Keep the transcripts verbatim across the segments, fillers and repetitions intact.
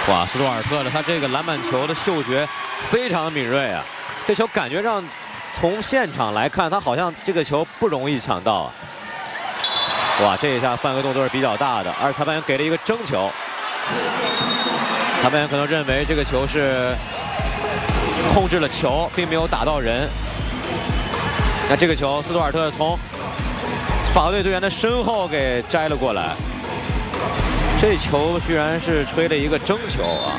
哇，斯图尔特的他这个篮板球的嗅觉非常敏锐啊！这球感觉上从现场来看，他好像这个球不容易抢到啊。哇，这一下犯规动作是比较大的，而裁判员给了一个争球。裁判员可能认为这个球是控制了球，并没有打到人。那这个球，斯图尔特从法国队队员的身后给摘了过来。 这球居然是吹了一个争球啊！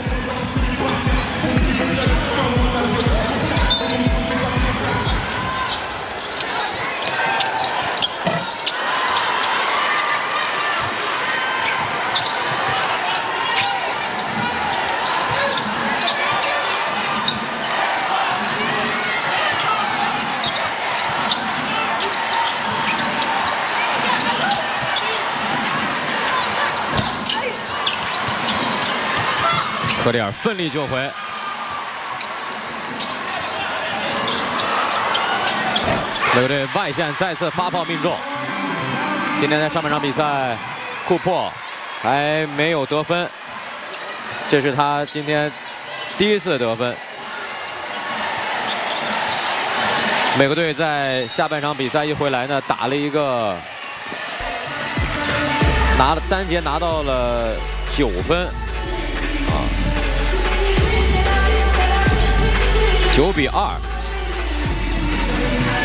科里尔奋力救回，美国队外线再次发炮命中。今天在上半场比赛，库珀还没有得分，这是他今天第一次得分。美国队在下半场比赛一回来呢，打了一个拿了单节拿到了九分。 九比二，